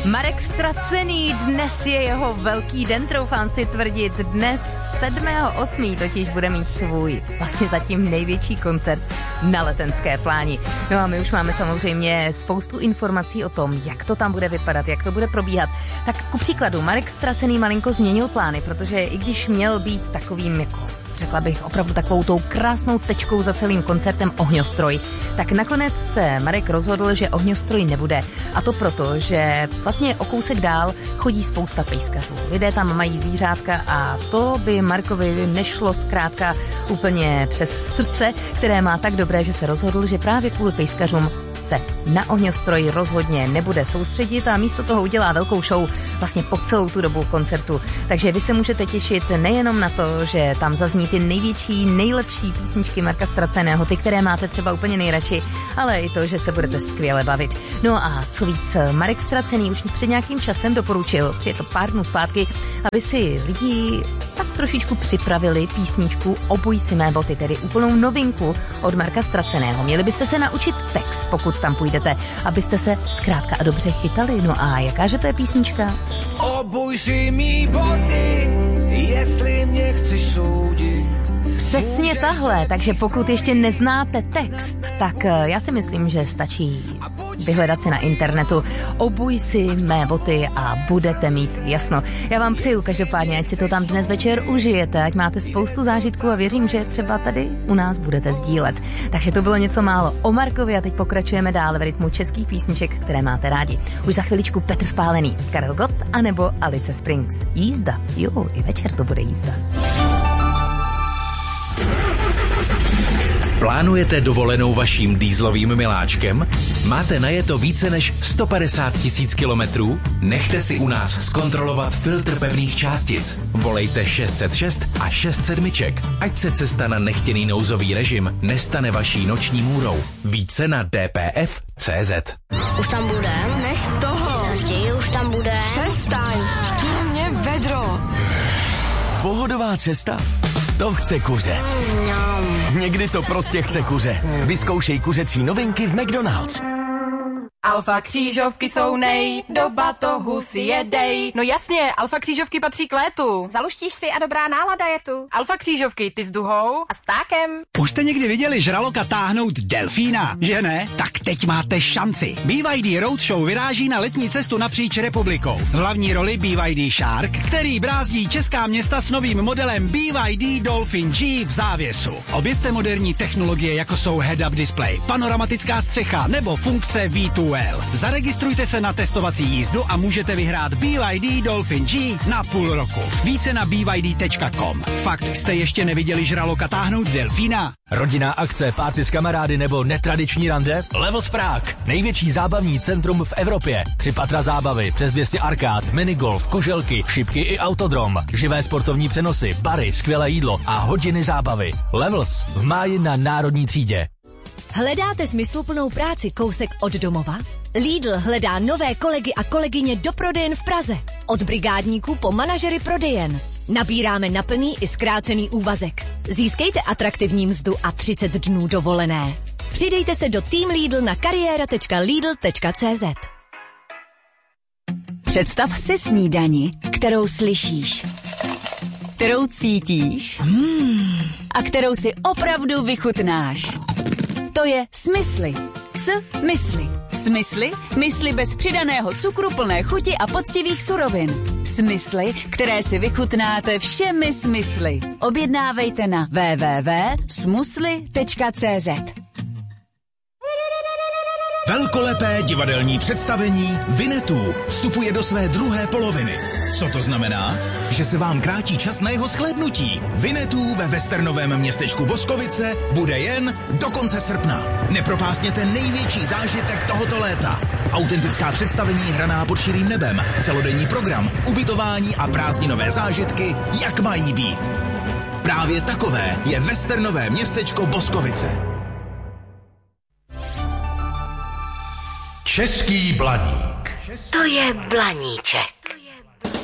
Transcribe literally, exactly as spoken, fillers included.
Marek Ztracený, dnes je jeho velký den, troufám si tvrdit, dnes sedmého osmého totiž bude mít svůj vlastně zatím největší koncert na Letenské pláni. No a my už máme samozřejmě spoustu informací o tom, jak to tam bude vypadat, jak to bude probíhat. Tak ku příkladu, Marek Ztracený malinko změnil plány, protože i když měl být takovým jako řekla bych opravdu takovou tou krásnou tečkou za celým koncertem ohňostroj, tak nakonec se Marek rozhodl, že ohňostroj nebude. A to proto, že vlastně o kousek dál chodí spousta pejskařů. Lidé tam mají zvířátka a to by Markovi nešlo zkrátka úplně přes srdce, které má tak dobré, že se rozhodl, že právě kvůli pejskařům se na ohňostroj rozhodně nebude soustředit a místo toho udělá velkou show vlastně po celou tu dobu koncertu. Takže vy se můžete těšit nejenom na to, že tam zazní ty největší, nejlepší písničky Marka Ztraceného, ty, které máte třeba úplně nejradši, ale i to, že se budete skvěle bavit. No a co víc, Marek Ztracený už před nějakým časem doporučil, že je to pár dnů zpátky, aby si lidi tak trošičku připravili písničku Obuj si mé boty, tedy úplnou novinku od Marka Ztraceného. Měli byste se naučit text, pokud tam půjdete, abyste se zkrátka a dobře chytali. No a jakáže to je písnička? Obuj si mý boty, jestli mě chceš soudit. Přesně tahle, takže pokud ještě neznáte text, tak já si myslím, že stačí vyhledat si na internetu Obuj si mé boty a budete mít jasno. Já vám přeju každopádně, ať si to tam dnes večer užijete, ať máte spoustu zážitků a věřím, že třeba tady u nás budete sdílet. Takže to bylo něco málo o Markovi a teď pokračujeme dál v rytmu českých písniček, které máte rádi. Už za chviličku Petr Spálený, Karel Gott anebo Alice Springs. Jízda, jo, i večer to bude jízda. Plánujete dovolenou vaším dýzlovým miláčkem? Máte najeto více než sto padesát tisíc kilometrů? Nechte si u nás zkontrolovat filtr pevných částic. Volejte šest set šest a šest sedmiček, ať se cesta na nechtěný nouzový režim nestane vaší noční můrou. Více na d p f tečka c z. Už tam budem? Nech toho. Zdi, už tam budem. Přestaň. Chtěj mě vedro. Pohodová cesta? To chce kuře. Někdy to prostě chce kuře. Vyzkoušej kuřecí novinky v McDonald's. Alfa křížovky jsou nej, do batohu si jedej. No jasně, alfa křížovky patří k létu. Zaluštíš si a dobrá nálada je tu. Alfa křížovky, ty s duhou a s ptákem. Už jste někdy viděli žraloka táhnout delfína, že ne? Tak teď máte šanci. B Y D Roadshow vyráží na letní cestu napříč republikou. V hlavní roli B Y D Shark, který brázdí česká města s novým modelem B Y D Dolphin G v závěsu. Objevte moderní technologie, jako jsou head-up display, panoramická střecha nebo funkce V dva L. Zaregistrujte se na testovací jízdu a můžete vyhrát B Y D Dolphin G na půl roku. Více na b y d tečka com. Fakt jste ještě neviděli žraloka táhnout delfína? Rodinná akce, party s kamarády nebo netradiční rande? Levels Prague, největší zábavní centrum v Evropě. Tři patra zábavy, přes dvě stě arkád, minigolf, koželky, šipky i autodrom, živé sportovní přenosy, bary, skvělé jídlo a hodiny zábavy. Levels v máji na Národní třídě. Hledáte smysluplnou práci kousek od domova? Lidl hledá nové kolegy a kolegyně do prodejen v Praze. Od brigádníků po manažery prodejen. Nabíráme na plný i zkrácený úvazek. Získejte atraktivní mzdu a třicet dnů dovolené. Přidejte se do Team Lidl na kariéra tečka lidl tečka c z. Představ si snídani, kterou slyšíš, kterou cítíš mm. a kterou si opravdu vychutnáš. To je Smysly. S-mysli. Smysly? Mysli bez přidaného cukru, plné chuti a poctivých surovin. Smysly, které si vychutnáte všemi smysly. Objednávejte na w w w tečka smysly tečka c z. Velkolepé divadelní představení Vinetů vstupuje do své druhé poloviny. Co to znamená? Že se vám krátí čas na jeho shlédnutí. Vinetů ve westernovém městečku Boskovice bude jen do konce srpna. Nepropásněte největší zážitek tohoto léta. Autentická představení hraná pod širým nebem, celodenní program, ubytování a prázdninové zážitky, jak mají být. Právě takové je westernové městečko Boskovice. Český blaník. To je blaníček.